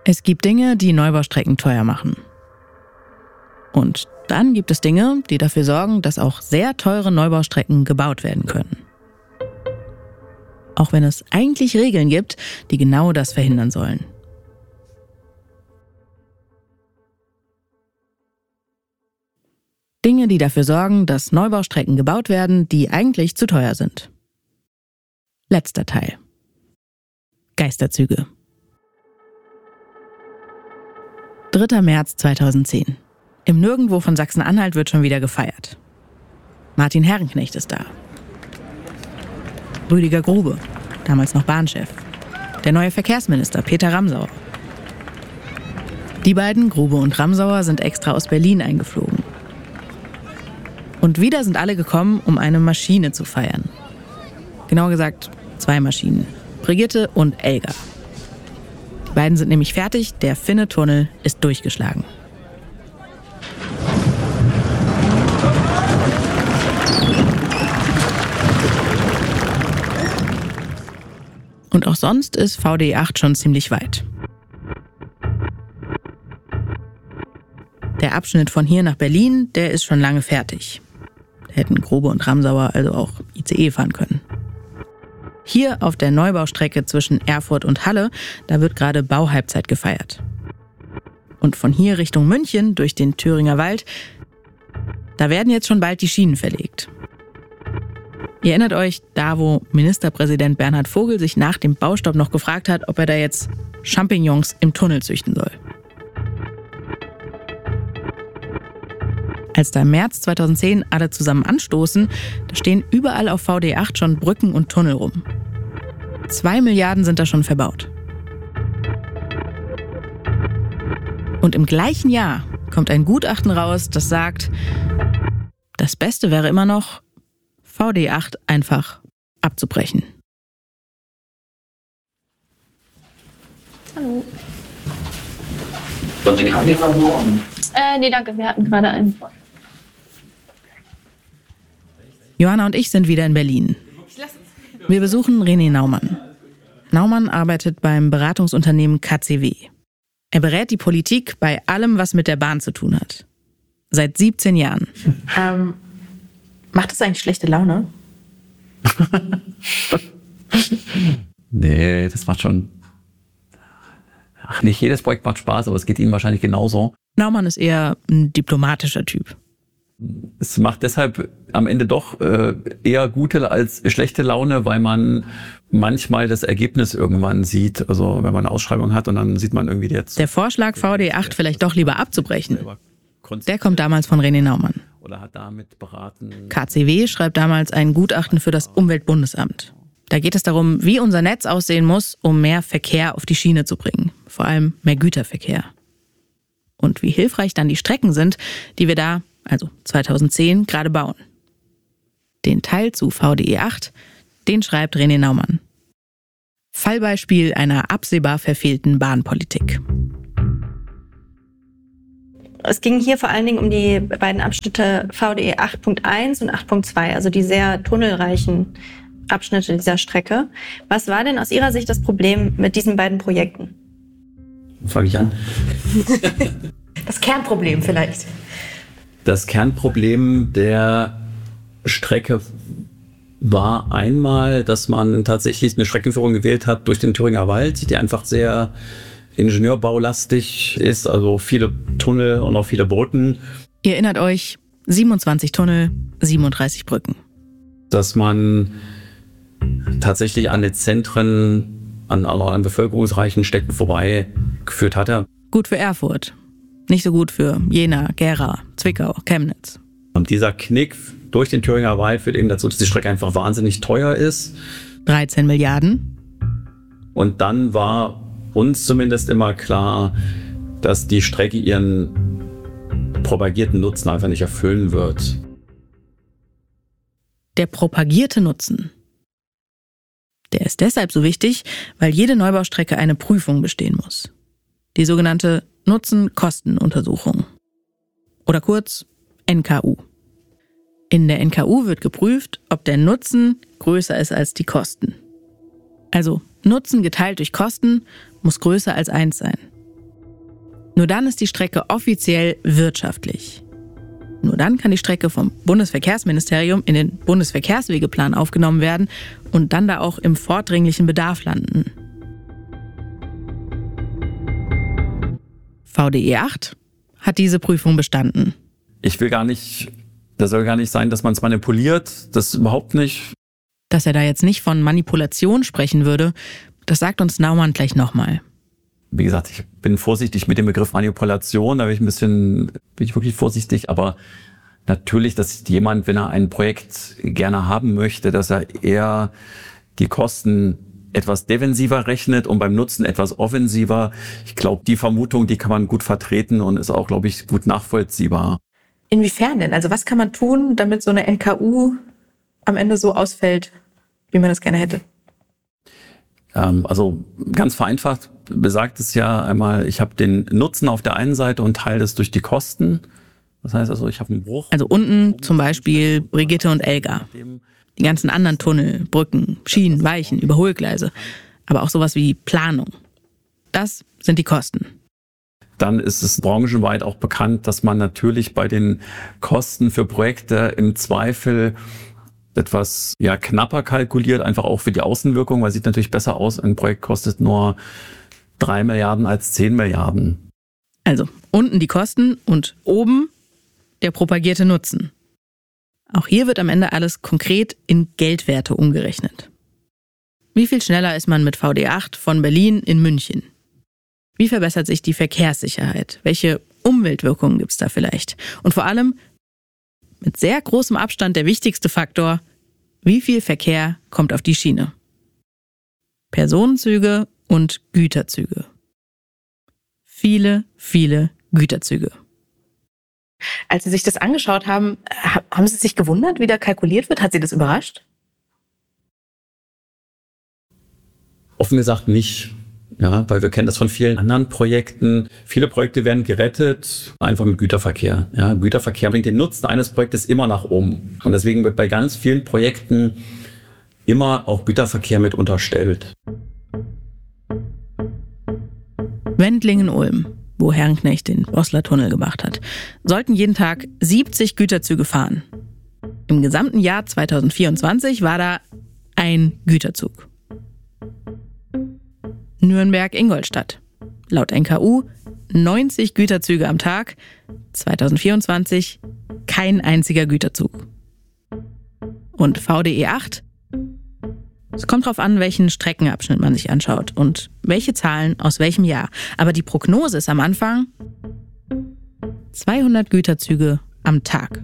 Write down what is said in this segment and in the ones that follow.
Es gibt Dinge, die Neubaustrecken teuer machen. Und dann gibt es Dinge, die dafür sorgen, dass auch sehr teure Neubaustrecken gebaut werden können. Auch wenn es eigentlich Regeln gibt, die genau das verhindern sollen. Dinge, die dafür sorgen, dass Neubaustrecken gebaut werden, die eigentlich zu teuer sind. Letzter Teil. Geisterzüge. 3. März 2010. Im Nirgendwo von Sachsen-Anhalt wird schon wieder gefeiert. Martin Herrenknecht ist da. Rüdiger Grube, damals noch Bahnchef. Der neue Verkehrsminister Peter Ramsauer. Die beiden, Grube und Ramsauer, sind extra aus Berlin eingeflogen. Und wieder sind alle gekommen, um eine Maschine zu feiern. Genauer gesagt 2 Maschinen, Brigitte und Elga. Die beiden sind nämlich fertig, der Finne-Tunnel ist durchgeschlagen. Und auch sonst ist VDE 8 schon ziemlich weit. Der Abschnitt von hier nach Berlin, der ist schon lange fertig. Da hätten Grube und Ramsauer also auch ICE fahren können. Hier auf der Neubaustrecke zwischen Erfurt und Halle, da wird gerade Bauhalbzeit gefeiert. Und von hier Richtung München durch den Thüringer Wald, da werden jetzt schon bald die Schienen verlegt. Ihr erinnert euch, da wo Ministerpräsident Bernhard Vogel sich nach dem Baustopp noch gefragt hat, ob er da jetzt Champignons im Tunnel züchten soll. Als da im März 2010 alle zusammen anstoßen, da stehen überall auf VDE 8 schon Brücken und Tunnel rum. 2 Milliarden sind da schon verbaut. Und im gleichen Jahr kommt ein Gutachten raus, das sagt, das Beste wäre immer noch, VDE 8 einfach abzubrechen. Hallo. Wollen Sie Kaffee versuchen? Nee, danke, wir hatten gerade einen. Johanna und ich sind wieder in Berlin. Wir besuchen René Naumann. Naumann arbeitet beim Beratungsunternehmen KCW. Er berät die Politik bei allem, was mit der Bahn zu tun hat. Seit 17 Jahren. Macht das eigentlich schlechte Laune? Nee, das macht schon... Ach, nicht jedes Projekt macht Spaß, aber es geht Ihnen wahrscheinlich genauso. Naumann ist eher ein diplomatischer Typ. Es macht deshalb am Ende doch eher gute als schlechte Laune, weil man manchmal das Ergebnis irgendwann sieht. Also wenn man eine Ausschreibung hat und dann sieht man irgendwie jetzt... Der Vorschlag, VDE 8 vielleicht doch lieber abzubrechen, der kommt damals von René Naumann. Oder hat damit beraten. KCW schreibt damals ein Gutachten für das Umweltbundesamt. Da geht es darum, wie unser Netz aussehen muss, um mehr Verkehr auf die Schiene zu bringen. Vor allem mehr Güterverkehr. Und wie hilfreich dann die Strecken sind, die wir da, also 2010, gerade bauen. Den Teil zu VDE 8, den schreibt René Naumann. Fallbeispiel einer absehbar verfehlten Bahnpolitik. Es ging hier vor allen Dingen um die beiden Abschnitte VDE 8.1 und 8.2, also die sehr tunnelreichen Abschnitte dieser Strecke. Was war denn aus Ihrer Sicht das Problem mit diesen beiden Projekten? Fange ich an? Das Kernproblem vielleicht. Das Kernproblem der Strecke war einmal, dass man tatsächlich eine Streckenführung gewählt hat durch den Thüringer Wald, die einfach sehr ingenieurbaulastig ist, also viele Tunnel und auch viele Brücken. Ihr erinnert euch, 27 Tunnel, 37 Brücken. Dass man tatsächlich an den Zentren, an bevölkerungsreichen Städten vorbei geführt hatte. Gut für Erfurt, nicht so gut für Jena, Gera, Zwickau, Chemnitz. Und dieser Knick durch den Thüringer Wald führt eben dazu, dass die Strecke einfach wahnsinnig teuer ist. 13 Milliarden. Und dann war uns zumindest immer klar, dass die Strecke ihren propagierten Nutzen einfach nicht erfüllen wird. Der propagierte Nutzen. Der ist deshalb so wichtig, weil jede Neubaustrecke eine Prüfung bestehen muss. Die sogenannte Nutzen-Kosten-Untersuchung. Oder kurz NKU. In der NKU wird geprüft, ob der Nutzen größer ist als die Kosten. Also Nutzen geteilt durch Kosten muss größer als 1 sein. Nur dann ist die Strecke offiziell wirtschaftlich. Nur dann kann die Strecke vom Bundesverkehrsministerium in den Bundesverkehrswegeplan aufgenommen werden und dann da auch im vordringlichen Bedarf landen. VDE 8 hat diese Prüfung bestanden. Das soll gar nicht sein, dass man es manipuliert, das überhaupt nicht. Dass er da jetzt nicht von Manipulation sprechen würde, das sagt uns Naumann gleich nochmal. Wie gesagt, ich bin vorsichtig mit dem Begriff Manipulation, da bin ich wirklich vorsichtig, aber natürlich, dass jemand, wenn er ein Projekt gerne haben möchte, dass er eher die Kosten etwas defensiver rechnet und beim Nutzen etwas offensiver. Ich glaube, die Vermutung, die kann man gut vertreten und ist auch, glaube ich, gut nachvollziehbar. Inwiefern denn? Also was kann man tun, damit so eine NKU am Ende so ausfällt, wie man das gerne hätte? Also ganz vereinfacht besagt es ja einmal, ich habe den Nutzen auf der einen Seite und teile das durch die Kosten. Das heißt also, ich habe einen Bruch. Also unten zum Beispiel Brigitte und Elga. Die ganzen anderen Tunnel, Brücken, Schienen, Weichen, Überholgleise. Aber auch sowas wie Planung. Das sind die Kosten. Dann ist es branchenweit auch bekannt, dass man natürlich bei den Kosten für Projekte im Zweifel etwas knapper kalkuliert, einfach auch für die Außenwirkung, weil sieht natürlich besser aus, ein Projekt kostet nur 3 Milliarden als 10 Milliarden. Also unten die Kosten und oben der propagierte Nutzen. Auch hier wird am Ende alles konkret in Geldwerte umgerechnet. Wie viel schneller ist man mit VDE 8 von Berlin in München? Wie verbessert sich die Verkehrssicherheit? Welche Umweltwirkungen gibt es da vielleicht? Und vor allem, mit sehr großem Abstand der wichtigste Faktor, wie viel Verkehr kommt auf die Schiene? Personenzüge und Güterzüge. Viele, viele Güterzüge. Als Sie sich das angeschaut haben, haben Sie sich gewundert, wie da kalkuliert wird? Hat Sie das überrascht? Offen gesagt nicht. Ja, weil wir kennen das von vielen anderen Projekten. Viele Projekte werden gerettet, einfach mit Güterverkehr. Ja, Güterverkehr bringt den Nutzen eines Projektes immer nach oben. Und deswegen wird bei ganz vielen Projekten immer auch Güterverkehr mit unterstellt. Wendlingen-Ulm, wo Herrenknecht den Bosler-Tunnel gemacht hat, sollten jeden Tag 70 Güterzüge fahren. Im gesamten Jahr 2024 war da ein Güterzug. Nürnberg-Ingolstadt. Laut NKU 90 Güterzüge am Tag, 2024 kein einziger Güterzug. Und VDE 8? Es kommt darauf an, welchen Streckenabschnitt man sich anschaut und welche Zahlen aus welchem Jahr. Aber die Prognose ist am Anfang 200 Güterzüge am Tag.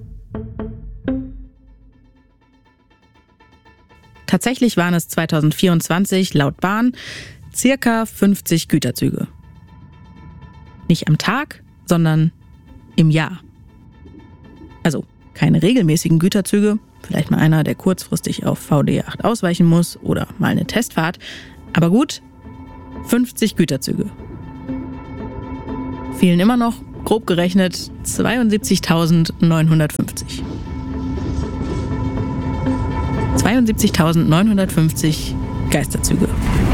Tatsächlich waren es 2024 laut Bahn circa 50 Güterzüge. Nicht am Tag, sondern im Jahr. Also keine regelmäßigen Güterzüge, vielleicht mal einer, der kurzfristig auf VDE 8 ausweichen muss oder mal eine Testfahrt. Aber gut, 50 Güterzüge. Fehlen immer noch, grob gerechnet, 72.950. 72.950 Geisterzüge.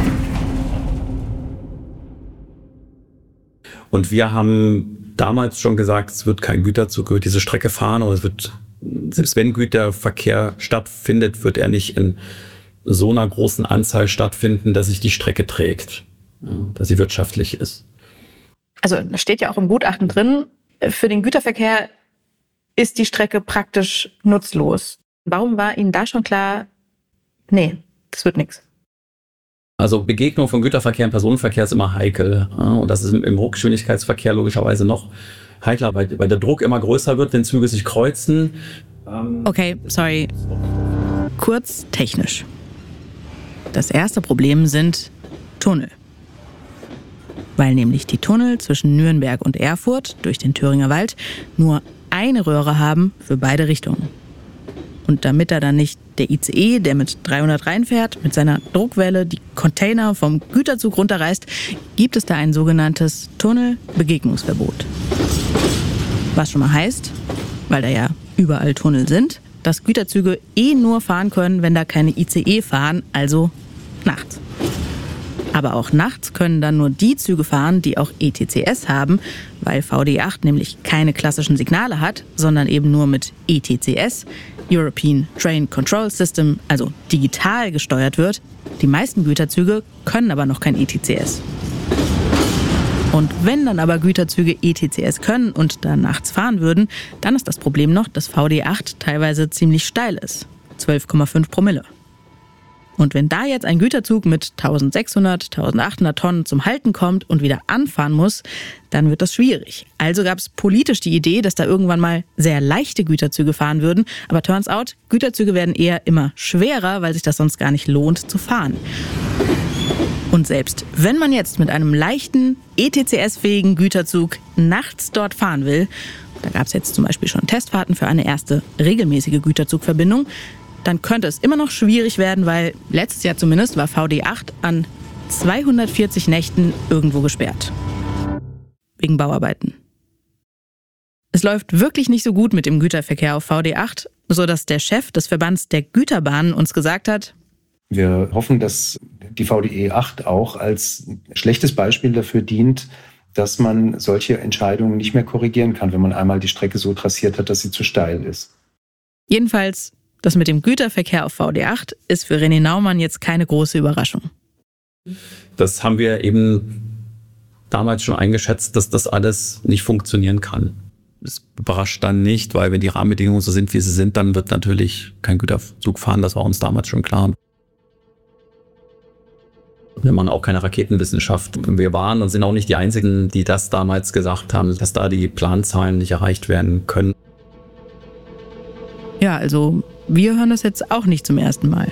Und wir haben damals schon gesagt, es wird kein Güterzug über diese Strecke fahren und es wird, selbst wenn Güterverkehr stattfindet, wird er nicht in so einer großen Anzahl stattfinden, dass sich die Strecke trägt, dass sie wirtschaftlich ist. Also da steht ja auch im Gutachten drin, für den Güterverkehr ist die Strecke praktisch nutzlos. Warum war Ihnen da schon klar, nee, das wird nichts? Also Begegnung von Güterverkehr und Personenverkehr ist immer heikel. Und das ist im Hochgeschwindigkeitsverkehr logischerweise noch heikler, weil der Druck immer größer wird, wenn Züge sich kreuzen. Okay, sorry. Kurz technisch. Das erste Problem sind Tunnel. Weil nämlich die Tunnel zwischen Nürnberg und Erfurt durch den Thüringer Wald nur eine Röhre haben für beide Richtungen. Und damit da dann nicht der ICE, der mit 300 reinfährt, mit seiner Druckwelle die Container vom Güterzug runterreißt, gibt es da ein sogenanntes Tunnelbegegnungsverbot. Was schon mal heißt, weil da ja überall Tunnel sind, dass Güterzüge nur fahren können, wenn da keine ICE fahren, also nachts. Aber auch nachts können dann nur die Züge fahren, die auch ETCS haben, weil VDE 8 nämlich keine klassischen Signale hat, sondern eben nur mit ETCS, European Train Control System, also digital gesteuert wird. Die meisten Güterzüge können aber noch kein ETCS. Und wenn dann aber Güterzüge ETCS können und dann nachts fahren würden, dann ist das Problem noch, dass VDE 8 teilweise ziemlich steil ist. 12,5 Promille. Und wenn da jetzt ein Güterzug mit 1600, 1800 Tonnen zum Halten kommt und wieder anfahren muss, dann wird das schwierig. Also gab es politisch die Idee, dass da irgendwann mal sehr leichte Güterzüge fahren würden. Aber turns out, Güterzüge werden eher immer schwerer, weil sich das sonst gar nicht lohnt zu fahren. Und selbst wenn man jetzt mit einem leichten, ETCS-fähigen Güterzug nachts dort fahren will, da gab es jetzt zum Beispiel schon Testfahrten für eine erste regelmäßige Güterzugverbindung, dann könnte es immer noch schwierig werden, weil letztes Jahr zumindest war VDE 8 an 240 Nächten irgendwo gesperrt. Wegen Bauarbeiten. Es läuft wirklich nicht so gut mit dem Güterverkehr auf VDE 8, sodass der Chef des Verbands der Güterbahnen uns gesagt hat: Wir hoffen, dass die VDE 8 auch als schlechtes Beispiel dafür dient, dass man solche Entscheidungen nicht mehr korrigieren kann, wenn man einmal die Strecke so trassiert hat, dass sie zu steil ist. Jedenfalls, das mit dem Güterverkehr auf VDE 8 ist für René Naumann jetzt keine große Überraschung. Das haben wir eben damals schon eingeschätzt, dass das alles nicht funktionieren kann. Es überrascht dann nicht, weil wenn die Rahmenbedingungen so sind, wie sie sind, dann wird natürlich kein Güterzug fahren. Das war uns damals schon klar. Wir machen auch keine Raketenwissenschaft. Wir waren und sind auch nicht die Einzigen, die das damals gesagt haben, dass da die Planzahlen nicht erreicht werden können. Ja, also wir hören das jetzt auch nicht zum ersten Mal.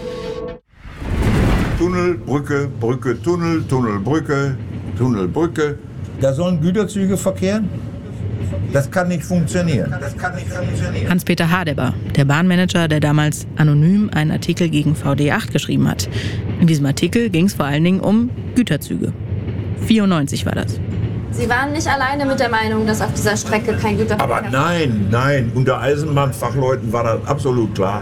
Tunnel, Brücke, Brücke, Tunnel, Tunnel, Brücke, Tunnel, Brücke. Da sollen Güterzüge verkehren? Das kann nicht funktionieren. Hans-Peter Hadeber, der Bahnmanager, der damals anonym einen Artikel gegen VDE 8 geschrieben hat. In diesem Artikel ging es vor allen Dingen um Güterzüge. 94 war das. Sie waren nicht alleine mit der Meinung, dass auf dieser Strecke kein Güterverkehr... Aber nein, unter Eisenbahnfachleuten war das absolut klar.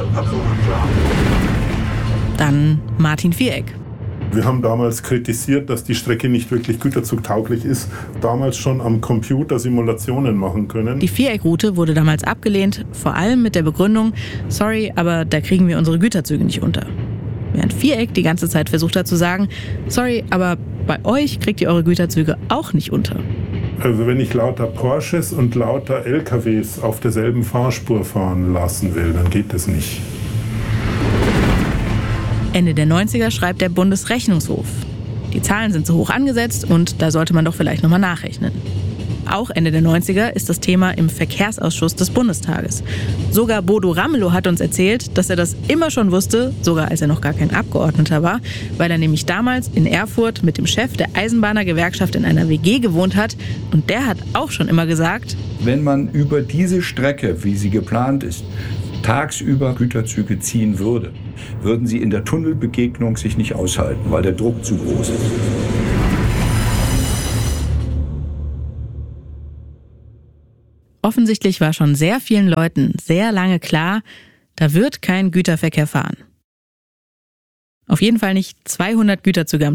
Dann Martin Viereck. Wir haben damals kritisiert, dass die Strecke nicht wirklich güterzugtauglich ist. Damals schon am Computer Simulationen machen können. Die Viereckroute wurde damals abgelehnt, vor allem mit der Begründung: sorry, aber da kriegen wir unsere Güterzüge nicht unter. Während Viereck die ganze Zeit versucht hat zu sagen: sorry, aber bei euch kriegt ihr eure Güterzüge auch nicht unter. Also wenn ich lauter Porsches und lauter LKWs auf derselben Fahrspur fahren lassen will, dann geht das nicht. Ende der 90er schreibt der Bundesrechnungshof: die Zahlen sind zu hoch angesetzt und da sollte man doch vielleicht nochmal nachrechnen. Auch Ende der 90er ist das Thema im Verkehrsausschuss des Bundestages. Sogar Bodo Ramelow hat uns erzählt, dass er das immer schon wusste, sogar als er noch gar kein Abgeordneter war, weil er nämlich damals in Erfurt mit dem Chef der Eisenbahnergewerkschaft in einer WG gewohnt hat. Und der hat auch schon immer gesagt: Wenn man über diese Strecke, wie sie geplant ist, tagsüber Güterzüge ziehen würde, würden sie in der Tunnelbegegnung sich nicht aushalten, weil der Druck zu groß ist. Offensichtlich war schon sehr vielen Leuten sehr lange klar, da wird kein Güterverkehr fahren. Auf jeden Fall nicht 200 Güterzüge am